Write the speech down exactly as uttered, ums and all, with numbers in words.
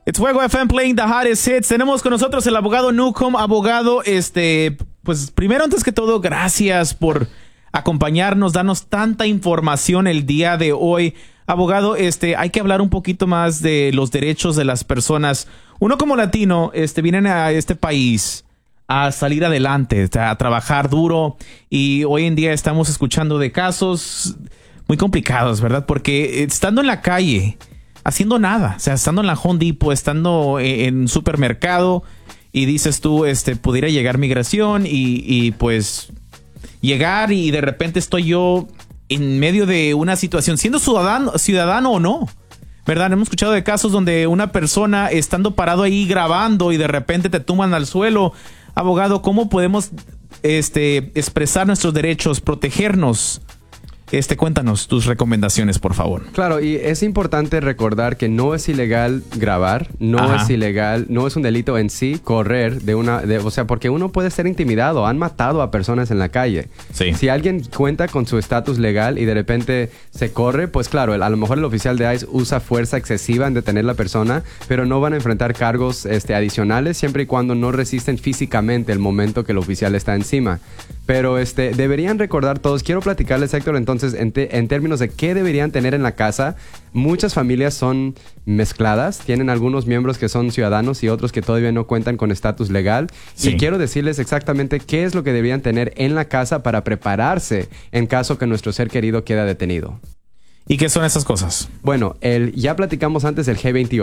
It's Fuego F M playing the hottest hits. Tenemos con nosotros el abogado Newcomb. Abogado, este, pues primero, antes que todo, gracias por acompañarnos, darnos tanta información el día de hoy. Abogado, este, hay que hablar un poquito más de los derechos de las personas. Uno como latino, este, vienen a este país a salir adelante, a trabajar duro, y hoy en día estamos escuchando de casos muy complicados, ¿verdad? Porque estando en la calle, haciendo nada, o sea, estando en la Home Depot, estando en un supermercado, y dices tú, este, pudiera llegar migración y, y pues llegar y de repente estoy yo en medio de una situación, siendo ciudadano, ciudadano o no, ¿verdad? Hemos escuchado de casos donde una persona estando parado ahí grabando y de repente te tumban al suelo. Abogado, ¿cómo podemos este, expresar nuestros derechos, protegernos? Este, cuéntanos tus recomendaciones, por favor. Claro, y es importante recordar que no es ilegal grabar, no Ajá. es ilegal, no es un delito en sí correr de una, de, o sea, porque uno puede ser intimidado, han matado a personas en la calle. Sí. Si alguien cuenta con su estatus legal y de repente se corre, pues claro, el, a lo mejor el oficial de ICE usa fuerza excesiva en detener a la persona, pero no van a enfrentar cargos este, adicionales siempre y cuando no resisten físicamente el momento que el oficial está encima. Pero este, deberían recordar todos, quiero platicarles, Héctor, entonces, en, te, en términos de qué deberían tener en la casa. Muchas familias son mezcladas, tienen algunos miembros que son ciudadanos y otros que todavía no cuentan con estatus legal. Sí. Y quiero decirles exactamente qué es lo que deberían tener en la casa para prepararse en caso que nuestro ser querido queda detenido. ¿Y qué son esas cosas? Bueno, el, ya platicamos antes del G veintiocho.